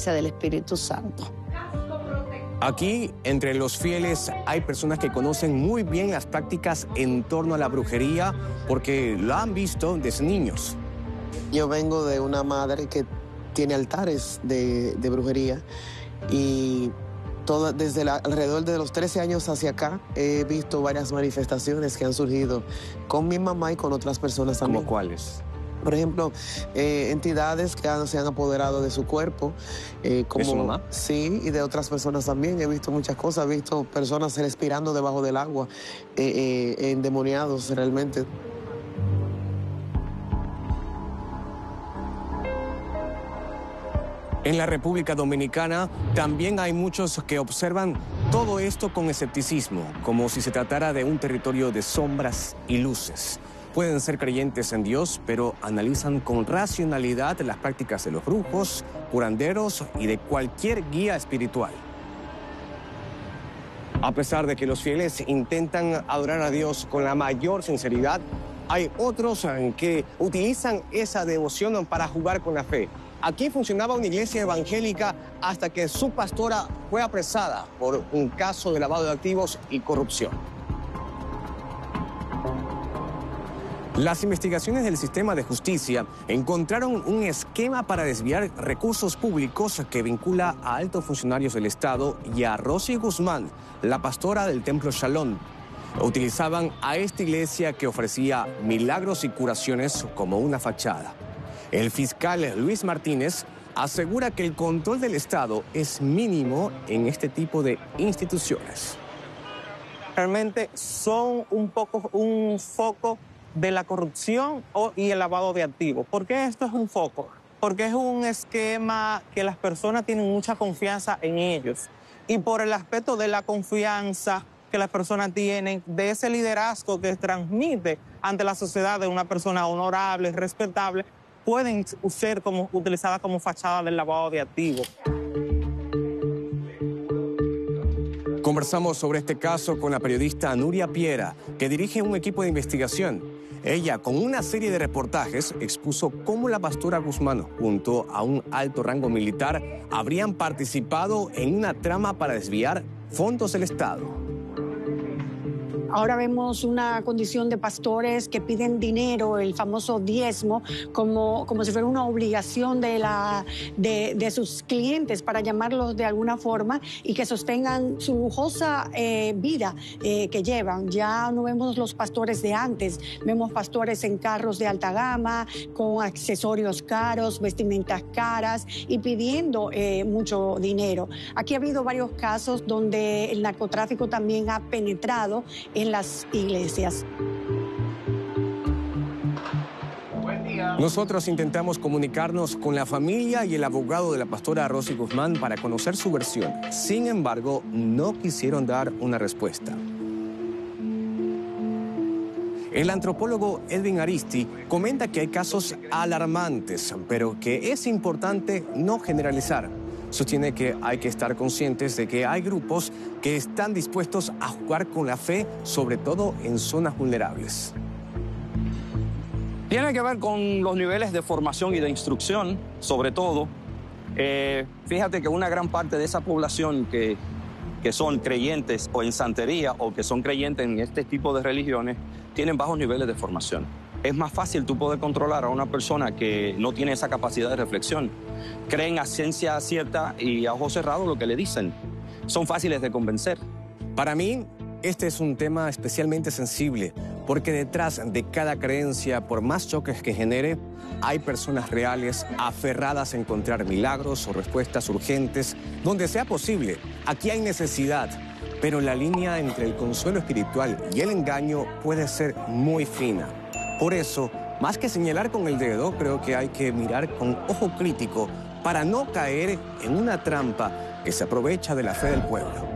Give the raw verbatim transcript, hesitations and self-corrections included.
presencia del Espíritu Santo. Aquí, entre los fieles, hay personas que conocen muy bien las prácticas en torno a la brujería porque lo han visto desde niños. Yo vengo de una madre que tiene altares de, de brujería y todo, desde la, alrededor de los trece años hacia acá he visto varias manifestaciones que han surgido con mi mamá y con otras personas también. ¿Cómo cuáles? Por ejemplo, eh, entidades que han, se han apoderado de su cuerpo. Eh, como, ¿De su mamá? Sí, y de otras personas también. He visto muchas cosas, he visto personas respirando debajo del agua, eh, eh, endemoniados realmente. En la República Dominicana también hay muchos que observan todo esto con escepticismo, como si se tratara de un territorio de sombras y luces. Pueden ser creyentes en Dios, pero analizan con racionalidad las prácticas de los brujos, curanderos y de cualquier guía espiritual. A pesar de que los fieles intentan adorar a Dios con la mayor sinceridad, hay otros que utilizan esa devoción para jugar con la fe. Aquí funcionaba una iglesia evangélica hasta que su pastora fue apresada por un caso de lavado de activos y corrupción. Las investigaciones del sistema de justicia encontraron un esquema para desviar recursos públicos que vincula a altos funcionarios del Estado y a Rosy Guzmán, la pastora del Templo Shalom. Utilizaban a esta iglesia que ofrecía milagros y curaciones como una fachada. El fiscal Luis Martínez asegura que el control del Estado es mínimo en este tipo de instituciones. Realmente son un poco un foco de la corrupción y el lavado de activos. ¿Por qué esto es un foco? Porque es un esquema que las personas tienen mucha confianza en ellos. Y por el aspecto de la confianza que las personas tienen, de ese liderazgo que transmite ante la sociedad de una persona honorable, respetable, pueden ser como, utilizadas como fachada del lavado de activos. Conversamos sobre este caso con la periodista Nuria Piera, que dirige un equipo de investigación. Ella, con una serie de reportajes, expuso cómo la pastora Guzmán, junto a un alto rango militar, habrían participado en una trama para desviar fondos del Estado. Ahora vemos una condición de pastores que piden dinero, el famoso diezmo, como, como si fuera una obligación de, la, de, de sus clientes, para llamarlos de alguna forma, y que sostengan su lujosa eh, vida eh, que llevan. Ya no vemos los pastores de antes, vemos pastores en carros de alta gama, con accesorios caros, vestimentas caras y pidiendo eh, mucho dinero. Aquí ha habido varios casos donde el narcotráfico también ha penetrado en las iglesias. Nosotros intentamos comunicarnos con la familia y el abogado de la pastora Rosy Guzmán para conocer su versión. Sin embargo, no quisieron dar una respuesta. El antropólogo Edwin Aristi comenta que hay casos alarmantes, pero que es importante no generalizar. Sostiene que hay que estar conscientes de que hay grupos que están dispuestos a jugar con la fe, sobre todo en zonas vulnerables. Tiene que ver con los niveles de formación y de instrucción, sobre todo. Eh, fíjate que una gran parte de esa población que, que son creyentes o en santería o que son creyentes en este tipo de religiones tienen bajos niveles de formación. Es más fácil tú poder controlar a una persona que no tiene esa capacidad de reflexión. Creen a ciencia cierta y a ojos cerrados lo que le dicen. Son fáciles de convencer. Para mí, este es un tema especialmente sensible, porque detrás de cada creencia, por más choques que genere, hay personas reales aferradas a encontrar milagros o respuestas urgentes donde sea posible. Aquí hay necesidad, pero la línea entre el consuelo espiritual y el engaño puede ser muy fina. Por eso, más que señalar con el dedo, creo que hay que mirar con ojo crítico para no caer en una trampa que se aprovecha de la fe del pueblo.